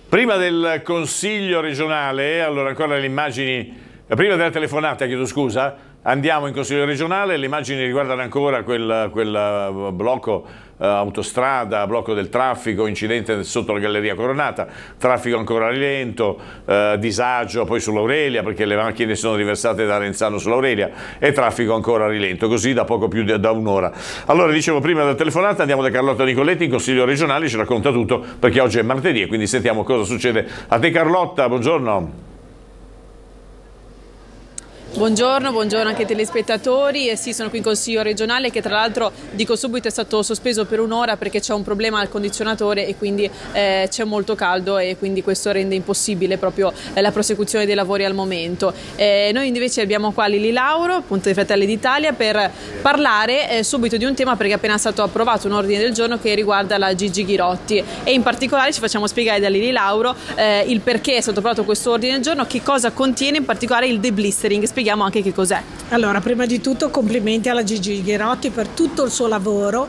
Prima del Consiglio regionale, allora ancora le immagini, prima della telefonata, chiedo scusa, andiamo in Consiglio regionale, le immagini riguardano ancora quel blocco autostrada, blocco del traffico, incidente sotto la Galleria Coronata, traffico ancora a rilento, disagio poi sull'Aurelia perché le macchine sono riversate da Renzano sull'Aurelia e traffico ancora a rilento, così da poco più da un'ora. Allora dicevo prima della telefonata andiamo da Carlotta Nicoletti in Consiglio regionale, ci racconta tutto perché oggi è martedì e quindi sentiamo cosa succede. A te Carlotta, buongiorno. Buongiorno anche ai telespettatori. Sì, sono qui in Consiglio regionale che tra l'altro, dico subito, è stato sospeso per un'ora perché c'è un problema al condizionatore e quindi c'è molto caldo e quindi questo rende impossibile proprio la prosecuzione dei lavori al momento. Noi invece abbiamo qua Lili Lauro, appunto dei Fratelli d'Italia, per parlare subito di un tema perché è appena stato approvato un ordine del giorno che riguarda la Gigi Ghirotti e in particolare ci facciamo spiegare da Lili Lauro il perché è stato approvato questo ordine del giorno, che cosa contiene in particolare il deblistering. Spieghiamo anche che cos'è. Allora, prima di tutto complimenti alla Gigi Ghirotti per tutto il suo lavoro